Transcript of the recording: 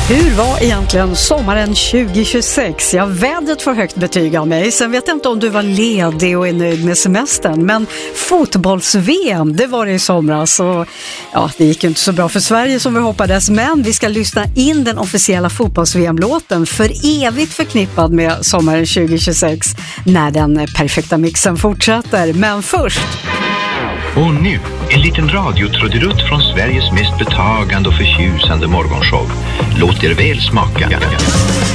Hur var egentligen sommaren 2026? Ja, vädret får högt betyg av mig. Sen vet jag inte om du var ledig och är nöjd med semestern. Men fotbolls-VM, det var det i somras. Och, ja, det gick ju inte så bra för Sverige som vi hoppades. Men vi ska lyssna in den officiella fotbolls-VM-låten för evigt förknippad med sommaren 2026. När den perfekta mixen fortsätter. Men först... Och nu, en liten radiotrudelutt från Sveriges mest betagande och förtjusande morgonshow. Låt er väl smaka.